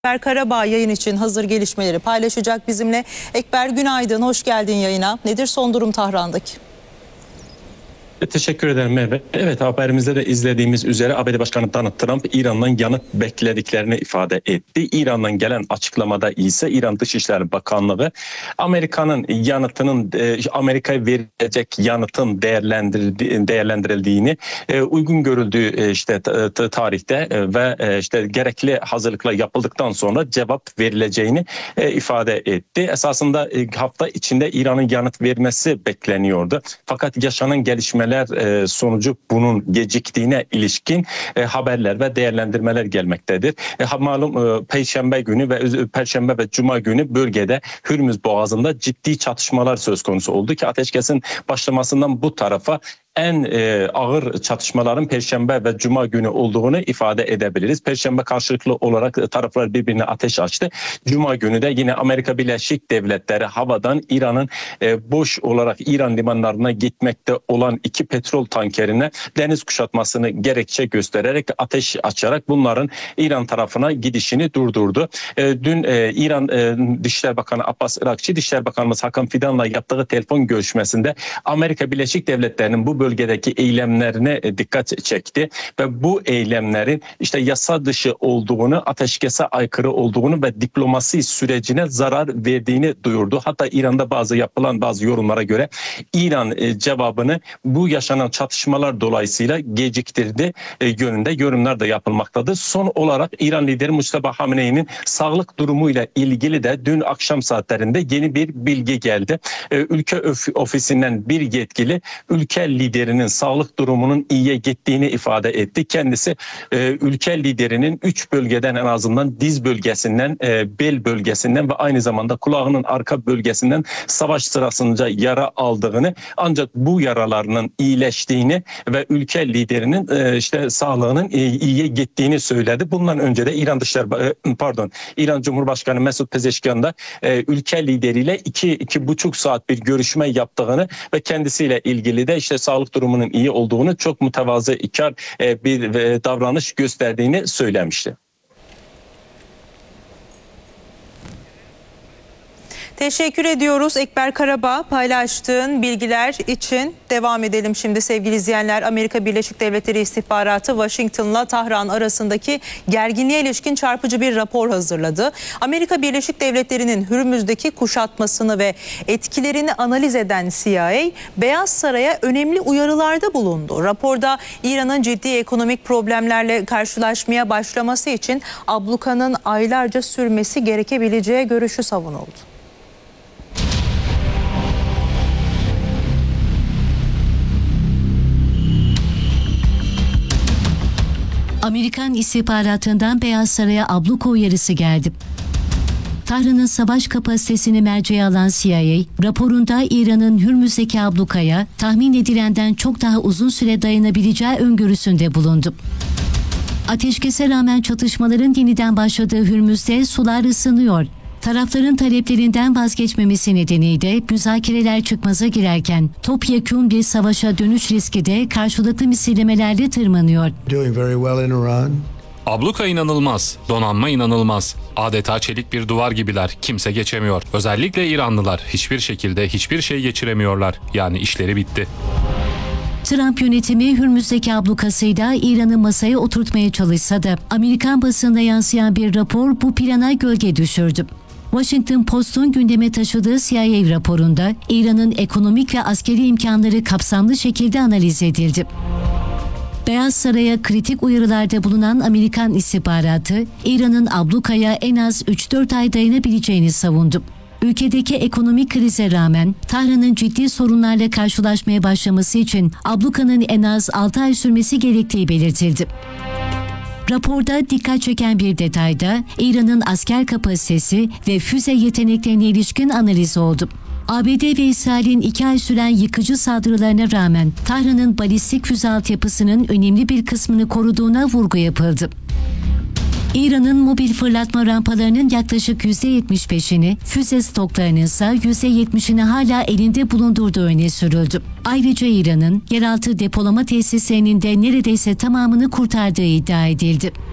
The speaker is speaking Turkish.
Ekber Karabağ yayın için hazır gelişmeleri paylaşacak bizimle. Ekber, günaydın, hoş geldin yayına. Nedir son durum Tahran'daki? Teşekkür ederim Merve. Evet, haberimizde de izlediğimiz üzere ABD Başkanı Donald Trump İran'dan yanıt beklediklerini ifade etti. İran'dan gelen açıklamada ise İran Dışişleri Bakanlığı Amerika'nın yanıtının Amerika'ya verilecek yanıtın değerlendirildiğini uygun görüldüğü tarihte ve gerekli hazırlıklar yapıldıktan sonra cevap verileceğini ifade etti. Esasında hafta içinde İran'ın yanıt vermesi bekleniyordu. Fakat yaşanan gelişmeler sonucu bunun geciktiğine ilişkin haberler ve değerlendirmeler gelmektedir. Malum Perşembe ve Cuma günü bölgede Hürmüz Boğazı'nda ciddi çatışmalar söz konusu oldu ki ateşkesin başlamasından bu tarafa en ağır çatışmaların Perşembe ve Cuma günü olduğunu ifade edebiliriz. Perşembe karşılıklı olarak taraflar birbirine ateş açtı. Cuma günü de yine Amerika Birleşik Devletleri havadan İran'ın boş olarak İran limanlarına gitmekte olan 2 petrol tankerine deniz kuşatmasını gerekçe göstererek ateş açarak bunların İran tarafına gidişini durdurdu. Dün İran Dışişleri Bakanı Abbas Irakçı, Dışişleri Bakanımız Hakan Fidan'la yaptığı telefon görüşmesinde Amerika Birleşik Devletleri'nin bu bölgedeki eylemlerine dikkat çekti ve bu eylemlerin yasa dışı olduğunu, ateşkese aykırı olduğunu ve diplomasi sürecine zarar verdiğini duyurdu. Hatta İran'da yapılan bazı yorumlara göre İran cevabını bu yaşanan çatışmalar dolayısıyla geciktirdi yönünde yorumlar da yapılmaktadır. Son olarak İran lideri Mustafa Hamenei'nin sağlık durumuyla ilgili de dün akşam saatlerinde yeni bir bilgi geldi. Ülke ofisinden bir yetkili ülke liderinin sağlık durumunun iyiye gittiğini ifade etti. Kendisi ülke liderinin 3 bölgeden en azından diz bölgesinden, bel bölgesinden ve aynı zamanda kulağının arka bölgesinden savaş sırasında yara aldığını, ancak bu yaralarının iyileştiğini ve ülke liderinin sağlığının iyiye gittiğini söyledi. Bundan önce de İran Cumhurbaşkanı Mesut Pezeşkian da ülke lideriyle 2,5 saat bir görüşme yaptığını ve kendisiyle ilgili de sağlık durumunun iyi olduğunu, çok mütevazıkar bir davranış gösterdiğini söylemişti. Teşekkür ediyoruz Ekber Karabağ paylaştığın bilgiler için. Devam edelim şimdi sevgili izleyenler. Amerika Birleşik Devletleri İstihbaratı Washington'la Tahran arasındaki gerginliğe ilişkin çarpıcı bir rapor hazırladı. Amerika Birleşik Devletleri'nin Hürmüz'deki kuşatmasını ve etkilerini analiz eden CIA, Beyaz Saray'a önemli uyarılarda bulundu. Raporda İran'ın ciddi ekonomik problemlerle karşılaşmaya başlaması için ablukanın aylarca sürmesi gerekebileceği görüşü savunuldu. Amerikan istihbaratından Beyaz Saray'a abluka uyarısı geldi. Tahran'ın savaş kapasitesini merceğe alan CIA, raporunda İran'ın Hürmüz'deki ablukaya tahmin edilenden çok daha uzun süre dayanabileceği öngörüsünde bulundu. Ateşkese rağmen çatışmaların yeniden başladığı Hürmüz'de sular ısınıyor. Tarafların taleplerinden vazgeçmemesi nedeniyle müzakereler çıkmaza girerken topyekun bir savaşa dönüş riski de karşılıklı misillemelerle tırmanıyor. Abluka inanılmaz, donanma inanılmaz. Adeta çelik bir duvar gibiler, kimse geçemiyor. Özellikle İranlılar hiçbir şekilde hiçbir şey geçiremiyorlar. Yani işleri bitti. Trump yönetimi Hürmüz'deki ablukasıyla İran'ı masaya oturtmaya çalışsa da Amerikan basınında yansıyan bir rapor bu plana gölge düşürdü. Washington Post'un gündeme taşıdığı CIA raporunda İran'ın ekonomik ve askeri imkanları kapsamlı şekilde analiz edildi. Beyaz Saray'a kritik uyarılarda bulunan Amerikan istihbaratı, İran'ın ablukaya en az 3-4 ay dayanabileceğini savundu. Ülkedeki ekonomik krize rağmen Tahran'ın ciddi sorunlarla karşılaşmaya başlaması için ablukanın en az 6 ay sürmesi gerektiği belirtildi. Raporda dikkat çeken bir detayda İran'ın asker kapasitesi ve füze yeteneklerine ilişkin analiz oldu. ABD ve İsrail'in 2 ay süren yıkıcı saldırılarına rağmen Tahran'ın balistik füze altyapısının önemli bir kısmını koruduğuna vurgu yapıldı. İran'ın mobil fırlatma rampalarının yaklaşık %75'ini, füze stoklarının ise %70'ini hala elinde bulundurduğu öne sürüldü. Ayrıca İran'ın yeraltı depolama tesislerinin de neredeyse tamamını kurtardığı iddia edildi.